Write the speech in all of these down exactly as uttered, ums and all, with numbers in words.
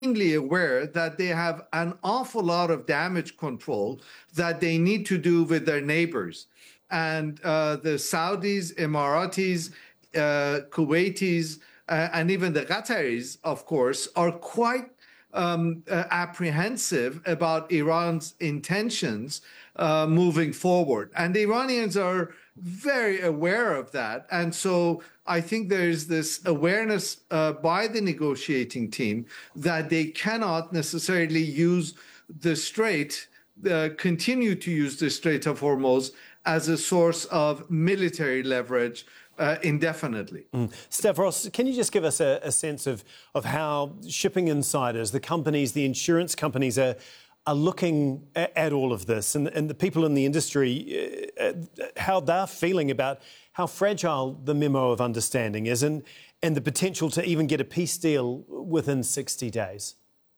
aware that they have an awful lot of damage control that they need to do with their neighbors. And uh, the Saudis, Emiratis, uh, Kuwaitis, uh, and even the Qataris, of course, are quite um, uh, apprehensive about Iran's intentions uh, moving forward. And the Iranians are very aware of that. And so I think there's this awareness uh, by the negotiating team that they cannot necessarily use the Strait, uh, continue to use the Strait of Hormuz as a source of military leverage uh, indefinitely. Mm. Stavros, can you just give us a, a sense of, of how shipping insiders, the companies, the insurance companies are are looking at, at all of this, and, and the people in the industry, uh, how they're feeling about how fragile the memo of understanding is, and, and the potential to even get a peace deal within sixty days?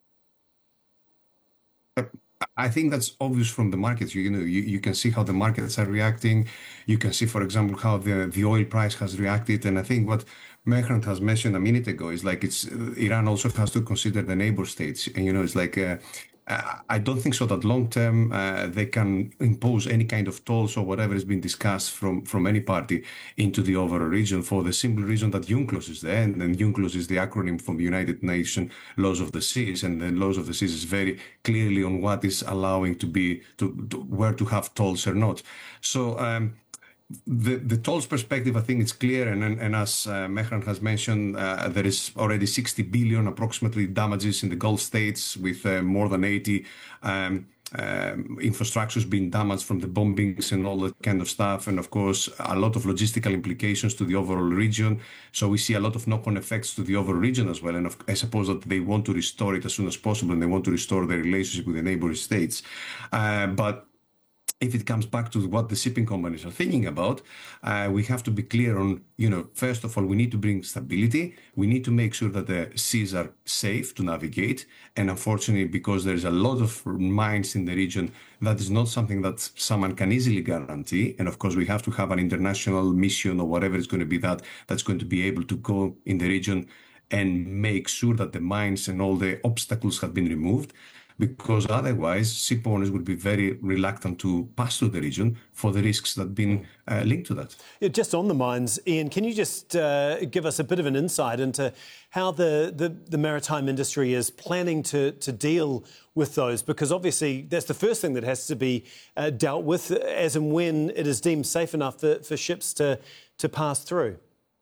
I think that's obvious from the markets. You, you know, you, you can see how the markets are reacting. You can see, for example, how the, the oil price has reacted. And I think what Mehran has mentioned a minute ago is like it's uh, Iran also has to consider the neighbor states. And, you know, it's like uh, I don't think so that long term uh, they can impose any kind of tolls or whatever has been discussed from, from any party into the overall region, for the simple reason that UNCLOS is there. And then UNCLOS is the acronym from the United Nations Laws of the Seas. And the Laws of the Seas is very clearly on what is allowing to be, to, to where to have tolls or not. So, um, The, the tolls perspective, I think it's clear, and, and, and as uh, Mehran has mentioned, uh, there is already sixty billion approximately damages in the Gulf states, with uh, more than eighty um, um, infrastructures being damaged from the bombings and all that kind of stuff, and of course a lot of logistical implications to the overall region. So we see a lot of knock-on effects to the overall region as well, and of, I suppose that they want to restore it as soon as possible, and they want to restore their relationship with the neighboring states. Uh, but if it comes back to what the shipping companies are thinking about, uh, we have to be clear on, you know, first of all, we need to bring stability. We need to make sure that the seas are safe to navigate. And unfortunately, because there's a lot of mines in the region, that is not something that someone can easily guarantee. And of course, we have to have an international mission or whatever it's going to be that that's going to be able to go in the region and make sure that the mines and all the obstacles have been removed. Because otherwise, ship owners would be very reluctant to pass through the region for the risks that have been uh, linked to that. Yeah, just on the mines, Ian, can you just uh, give us a bit of an insight into how the, the, the maritime industry is planning to, to deal with those? Because obviously that's the first thing that has to be uh, dealt with as and when it is deemed safe enough for, for ships to, to pass through.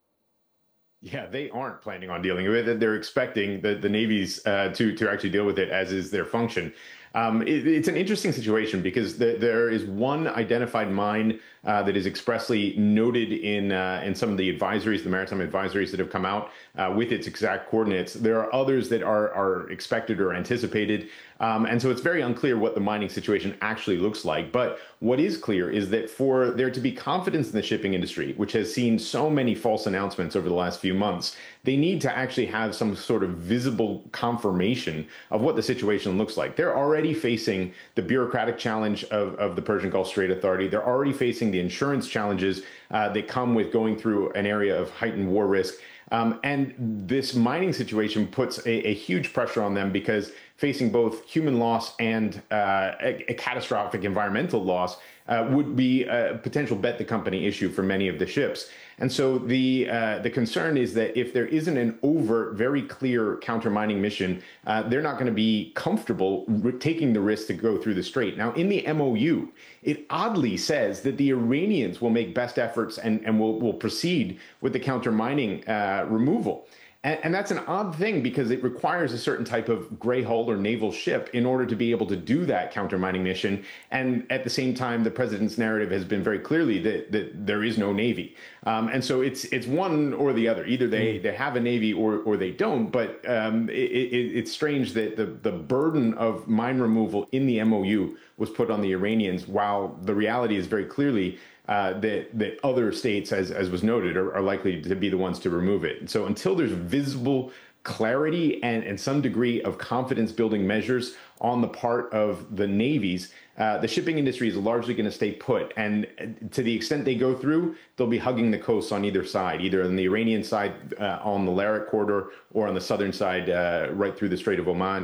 Yeah, they aren't planning on dealing with it. They're expecting the, the navies uh, to, to actually deal with it, as is their function. Um, it, it's an interesting situation because the, there is one identified mine uh, that is expressly noted in uh, in some of the advisories, the maritime advisories that have come out uh, with its exact coordinates. There are others that are, are expected or anticipated. Um, and so it's very unclear what the mining situation actually looks like. But what is clear is that for there to be confidence in the shipping industry, which has seen so many false announcements over the last few months, they need to actually have some sort of visible confirmation of what the situation looks like. They're already facing the bureaucratic challenge of, of the Persian Gulf Strait Authority. They're already facing the insurance challenges uh, that come with going through an area of heightened war risk. Um, and this mining situation puts a, a huge pressure on them because facing both human loss and uh, a, a catastrophic environmental loss uh, would be a potential bet the company issue for many of the ships. And so the uh, the concern is that if there isn't an overt, very clear counter-mining mission, uh, they're not going to be comfortable taking the risk to go through the strait. Now, in the M O U, it oddly says that the Iranians will make best efforts and, and will, will proceed with the counter-mining uh, removal. And, and that's an odd thing because it requires a certain type of gray hull or naval ship in order to be able to do that counter-mining mission. And at the same time, the president's narrative has been very clearly that, that there is no Navy. Um, and so it's it's one or the other. Either they, they have a Navy or, or they don't. But um, it, it, it's strange that the, the burden of mine removal in the M O U was put on the Iranians, while the reality is very clearly Uh, that, that other states, as, as was noted, are, are likely to be the ones to remove it. And so until there's visible clarity and, and some degree of confidence building measures on the part of the navies, uh, the shipping industry is largely going to stay put. And to the extent they go through, they'll be hugging the coasts on either side, either on the Iranian side uh, on the Larak corridor or on the southern side uh, right through the Strait of Oman.